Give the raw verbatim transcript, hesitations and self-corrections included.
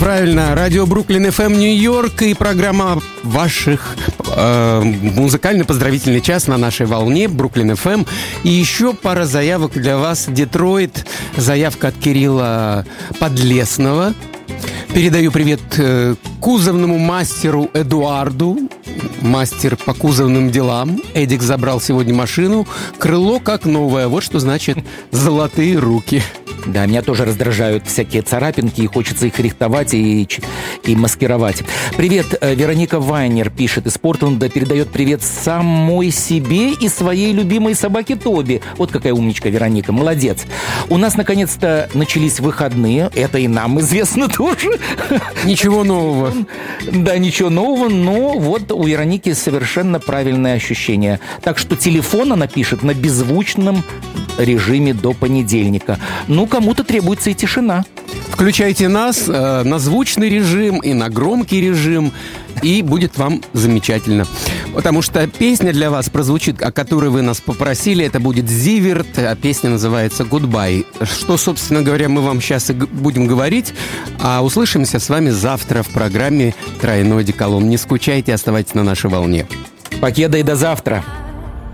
Правильно, радио Бруклин эф эм Нью-Йорк и программа ваших э, музыкально-поздравительный час на нашей волне Бруклин эф эм. И еще пара заявок для вас. Детройт, заявка от Кирилла Подлесного. Передаю привет э, кузовному мастеру Эдуарду. Мастер по кузовным делам. Эдик забрал сегодня машину. Крыло как новое. Вот что значит золотые руки. Да, меня тоже раздражают всякие царапинки, и хочется их рихтовать и, и маскировать. Привет, Вероника Вайнер пишет из Портленда, передает привет самой себе и своей любимой собаке Тоби. Вот какая умничка Вероника, молодец. У нас наконец-то начались выходные, это и нам известно тоже. Ничего нового. Да, ничего нового, но вот у Вероники совершенно правильное ощущение. Так что телефон она пишет на беззвучном режиме до понедельника. Ну, кому-то требуется и тишина. Включайте нас э, на звучный режим и на громкий режим, и будет вам замечательно. Потому что песня для вас прозвучит, о которой вы нас попросили. Это будет Зиверт, а песня называется «Goodbye». Что, собственно говоря, мы вам сейчас и будем говорить. А услышимся с вами завтра в программе «Тройной декалон». Не скучайте, оставайтесь на нашей волне. Покеда и до завтра.